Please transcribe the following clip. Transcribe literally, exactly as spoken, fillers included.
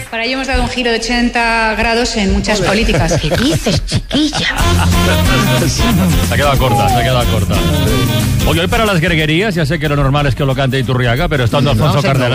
Para ello hemos dado un giro de ochenta grados en muchas Ole. políticas. ¿Qué dices, chiquilla? Se ha quedado corta, se ha quedado corta. Oye, hoy para las greguerías, ya sé que lo normal es que lo cante Iturriaga, pero estando Alfonso Vamos a Cardenal.